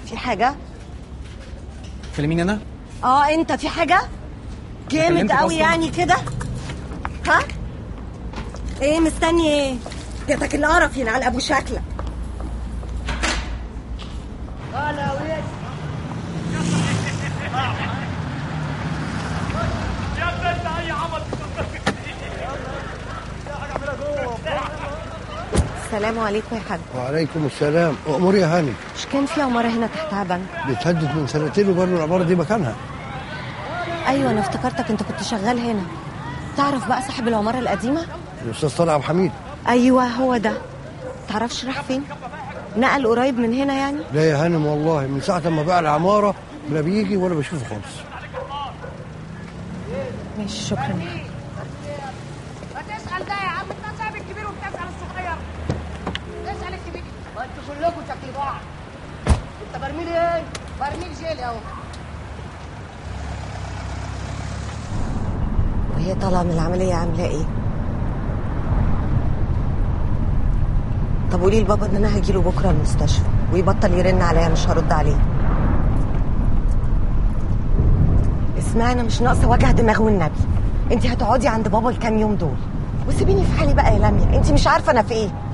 في حاجة؟ كلميني انا. انت في حاجة؟ جامد قوي يعني كده؟ ها؟ ايه مستني ايه؟ جاتك القرف ينعل ابو شكلك. انا ويش يا بنت اي عمل. السلام عليكم يا حاج. وعليكم السلام. أمور يا هاني. مش كان في عمارة هنا تحتها بنك؟ بتهدد من سنتين وبرضه العمارة دي مكانها. ايوه انا افتكرتك انت كنت شغال هنا. تعرف بقى صاحب العمارة القديمة؟ الأستاذ طارق عبد الحميد. ايوه هو ده. تعرفش راح فين؟ نقل قريب من هنا يعني؟ لا يا هانم والله من ساعة ما باع العمارة لا بيجي ولا بشوفه خالص. ماشي شكرا. ما تسأل ده يا عم، انت صاحب الكبير وبتسأل الصغير. اسأل الكبير. ما انتوا كلكم شكل بعض. انت برميل ايه؟ برميل جيل اهو. وهي طالعة من العملية عاملة ايه؟ طب قولي لبابا ان انا هجيله بكرة المستشفى ويبطل يرن عليا، مش هرد عليه. اسمعي انا مش ناقصة وجع دماغ والنبي. انت هتقعدي عند بابا الكام يوم دول وسيبيني في حالي بقى يا لميا. انت مش عارفة انا في ايه.